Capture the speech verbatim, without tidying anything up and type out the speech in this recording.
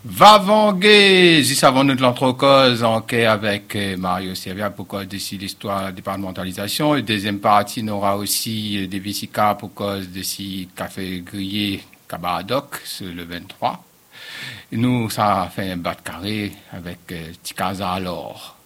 Va vanguer, si savons nous de l'entrecause, en quai avec euh, Mario Servia pour cause de si l'histoire de la départementalisation. Et deuxième partie, on aura aussi euh, des Vesica pour cause de si café grillé Cabaradoc, sur le vingt-trois. Et nous, ça a fait un bas de carré avec euh, Tikaza alors.